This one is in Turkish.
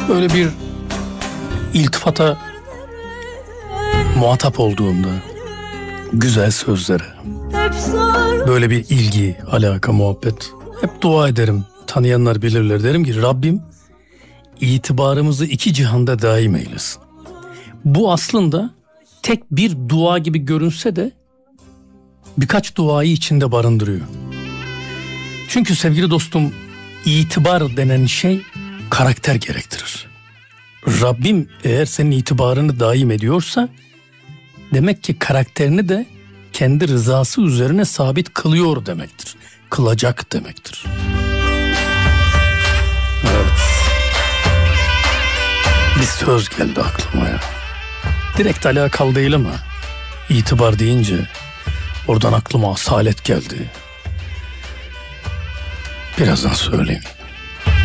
böyle bir iltifata muhatap olduğumda, güzel sözlere, böyle bir ilgi, alaka, muhabbet, hep dua ederim. Tanıyanlar bilirler, derim ki Rabbim itibarımızı iki cihanda daim eylesin. Bu aslında tek bir dua gibi görünse de birkaç duayı içinde barındırıyor. Çünkü sevgili dostum, itibar denen şey karakter gerektirir. Rabbim eğer senin itibarını daim ediyorsa demek ki karakterini de kendi rızası üzerine sabit kılıyor demektir. Kılacak demektir. Evet. Bir söz geldi aklıma ya. Direkt alakalı değil ama itibar deyince oradan aklıma asalet geldi. Birazdan söyleyeyim.